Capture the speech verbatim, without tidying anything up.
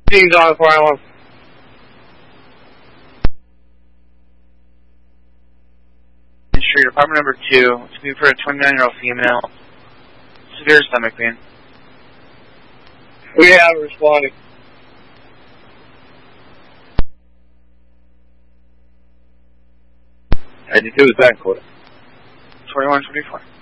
Being on for Island. Street, apartment number two. It's going to be for a twenty-nine-year-old female. Severe stomach pain. We have responding. ninety-two is back quarter. twenty-one twenty-four.